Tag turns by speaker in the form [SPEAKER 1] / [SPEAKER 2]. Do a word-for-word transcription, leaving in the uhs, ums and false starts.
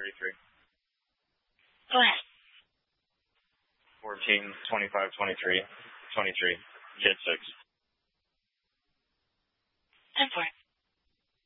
[SPEAKER 1] thirty-three.
[SPEAKER 2] Go ahead.
[SPEAKER 1] fourteen, twenty-five, twenty-three, twenty-three, J I T six.